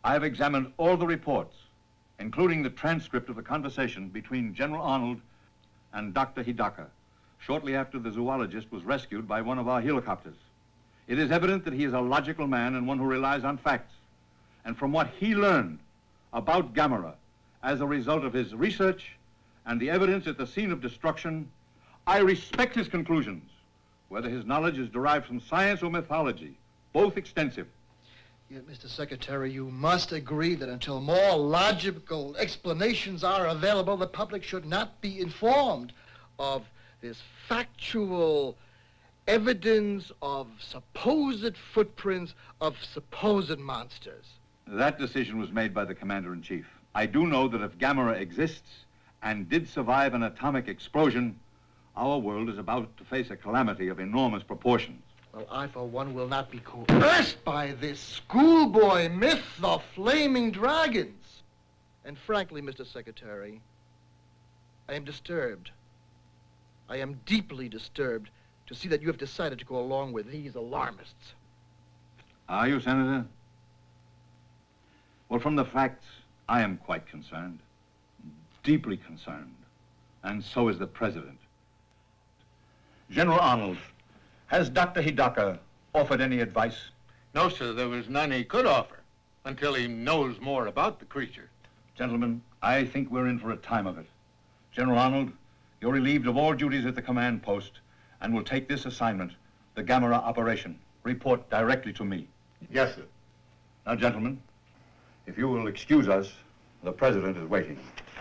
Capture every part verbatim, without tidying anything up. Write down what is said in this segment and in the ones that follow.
I have examined all the reports, including the transcript of the conversation between General Arnold and Doctor Hidaka, shortly after the zoologist was rescued by one of our helicopters. It is evident that he is a logical man and one who relies on facts. And from what he learned about Gamera as a result of his research and the evidence at the scene of destruction, I respect his conclusions, whether his knowledge is derived from science or mythology, both extensive. Yet, Mister Secretary, you must agree that until more logical explanations are available, the public should not be informed of this factual evidence of supposed footprints of supposed monsters. That decision was made by the Commander-in-Chief. I do know that if Gamera exists and did survive an atomic explosion, our world is about to face a calamity of enormous proportions. Well, I, for one, will not be coerced by this schoolboy myth of flaming dragons. And frankly, Mister Secretary, I am disturbed. I am deeply disturbed to see that you have decided to go along with these alarmists. Are you, Senator? Well, from the facts, I am quite concerned, deeply concerned, and so is the President. General Arnold, has Doctor Hidaka offered any advice? No, sir, there was none he could offer until he knows more about the creature. Gentlemen, I think we're in for a time of it. General Arnold, you're relieved of all duties at the command post and will take this assignment, the Gamera operation. Report directly to me. Yes, sir. Now, gentlemen, if you will excuse us, the President is waiting.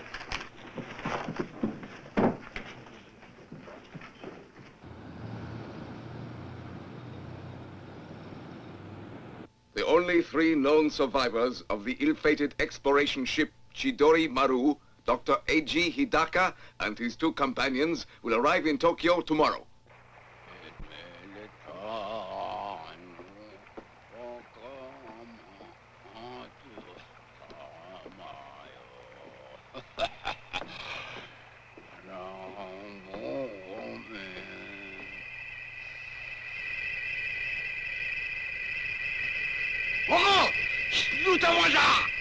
The only three known survivors of the ill-fated exploration ship Chidori Maru, Doctor Eiji Hidaka and his two companions, will arrive in Tokyo tomorrow. Nous t'avons